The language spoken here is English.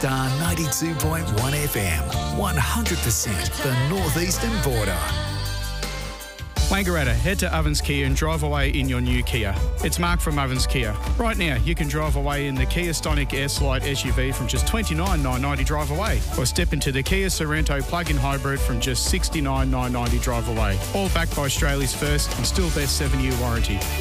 Star 92.1 FM, 100% the northeastern border. Wangaratta, head to Ovens Kia and drive away in your new Kia. It's Mark from Ovens Kia. Right now, you can drive away in the Kia Stonic Air Slide SUV from just $29,990 drive away, or step into the Kia Sorento plug-in hybrid from just $69,990 drive away. All backed by Australia's first and still best 7-year warranty.